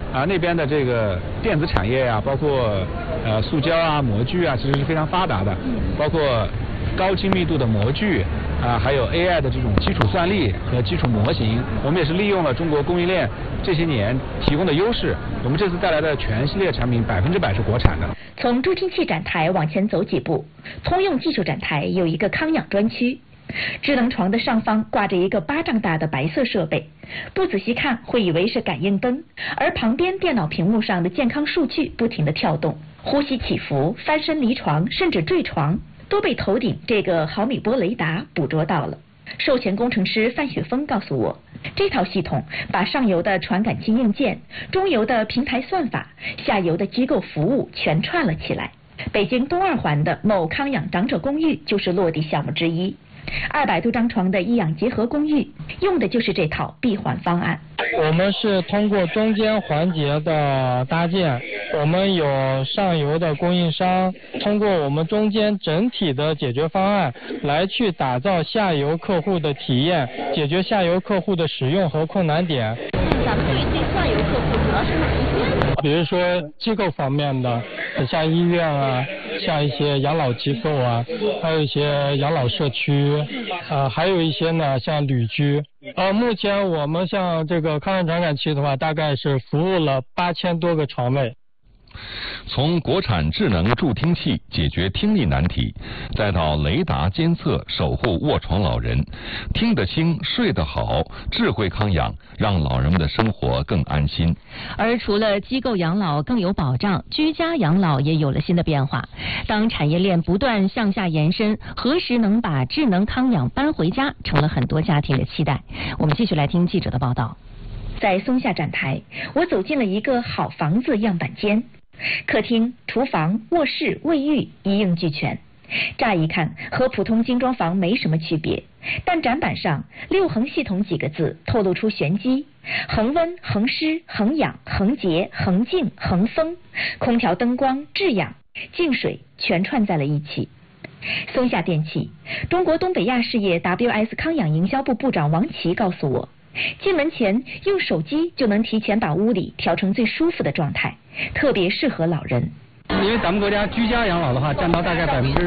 那边的这个电子产业包括塑胶啊、模具啊，其实是非常发达的，包括高精密度的模具还有 AI 的这种基础算力和基础模型，我们也是利用了中国供应链这些年提供的优势，我们这次带来的全系列产品100%是国产的。 从助听器展台往前走几步，通用技术展台有一个康养专区。智能床的上方挂着一个巴掌大的白色设备，不仔细看会以为是感应灯，而旁边电脑屏幕上的健康数据不停地跳动，呼吸起伏、翻身离床甚至坠床都被头顶这个毫米波雷达捕捉到了。授权工程师范雪峰告诉我，这套系统把上游的传感器硬件、中游的平台算法、下游的机构服务全串了起来。北京东二环的某康养长者公寓就是落地项目之一。200多张床的医养结合公寓用的就是这套闭环方案。 我们是通过中间环节的搭建，我们有上游的供应商，通过我们中间整体的解决方案来去打造下游客户的体验，解决下游客户的使用和困难点。 咱们对下游客户主要是哪一些？ 比如说机构方面的，像医院啊，像一些养老机构啊，还有一些养老社区，还有一些呢像旅居。目前我们像这个康养传感器的话，大概是服务了8000多个床位。 从国产智能助听器解决听力难题，再到雷达监测守护卧床老人，听得清睡得好，智慧康养让老人们的生活更安心。 而除了机构养老更有保障，居家养老也有了新的变化。当产业链不断向下延伸，何时能把智能康养搬回家，成了很多家庭的期待。我们继续来听记者的报道。 在松下展台，我走进了一个好房子样板间。客厅、厨房、卧室、卫浴一应俱全，乍一看和普通精装房没什么区别，但展板上6恒系统几个字透露出玄机：恒温、恒湿、恒氧、恒洁、恒静、恒风，空调、灯光、制氧、净水全串在了一起。松下电器中国东北亚事业 WS 康养营销部部长王琦告诉我，进门前用手机就能提前把屋里调成最舒服的状态，特别适合老人。 因为咱们国家居家养老的话占到大概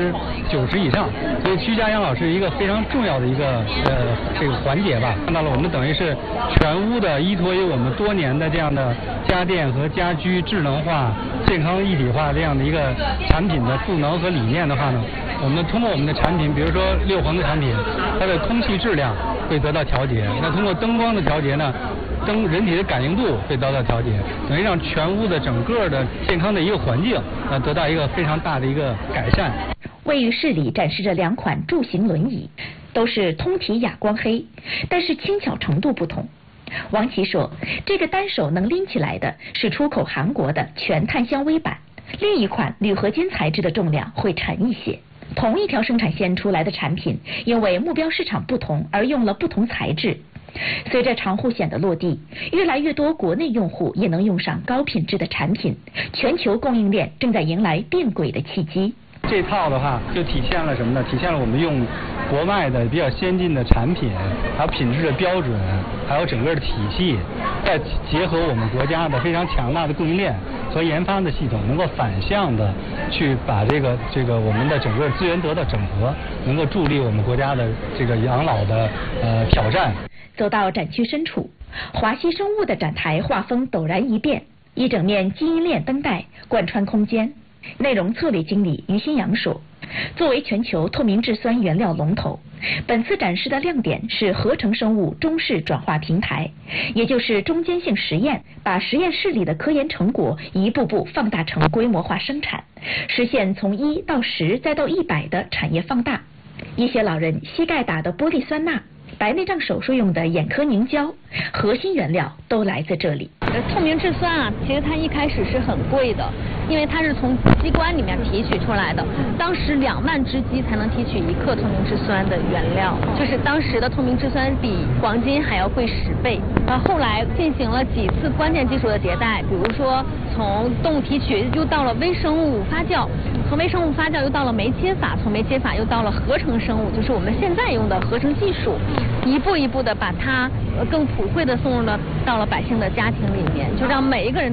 90%以上，所以居家养老是一个非常重要的一个这个环节吧。看到了，我们等于是全屋的依托于我们多年的这样的家电和家居智能化、健康一体化这样的一个产品的赋能和理念的话呢，我们通过我们的产品，比如说6恒的产品，它的空气质量会得到调节。那通过灯光的调节呢，人体的感应度会得到调节，等于让全屋的整个的健康的一个环境得到一个非常大的一个改善。 卫浴室里展示着2款助行轮椅，都是通体哑光黑，但是轻巧程度不同。王琦说，这个单手能拎起来的是出口韩国的全碳纤维板，另一款铝合金材质的重量会沉一些。同一条生产线出来的产品，因为目标市场不同而用了不同材质。随着长护险的落地，越来越多国内用户也能用上高品质的产品，全球供应链正在迎来变轨的契机。 这套的话就体现了什么呢？体现了我们用国外的比较先进的产品，还有品质的标准，还有整个的体系，再结合我们国家的非常强大的供应链和研发的系统，能够反向的去把这个我们的整个资源得到整合，能够助力我们国家的这个养老的挑战。 走到展区深处，华西生物的展台画风陡然一变，一整面基因链灯带贯穿空间。内容策略经理于新阳说，作为全球透明质酸原料龙头，本次展示的亮点是合成生物中式转化平台，也就是中间性实验，把实验室里的科研成果一步步放大成规模化生产，实现从1到10再到100的产业放大。一些老人膝盖打的玻璃酸钠，白内障手术用的眼科凝胶，核心原料都来自这里。 透明质酸啊，其实它一开始是很贵的，因为它是从鸡冠里面提取出来的，当时2万只鸡才能提取1克透明质酸的原料，就是当时的透明质酸比黄金还要贵10倍。后来进行了几次关键技术的迭代，比如说从动物提取又到了微生物发酵，从微生物发酵又到了酶切法，从酶切法又到了合成生物，就是我们现在用的合成技术，一步一步的把它更普惠的送入到了百姓的家庭里面，就让每一个人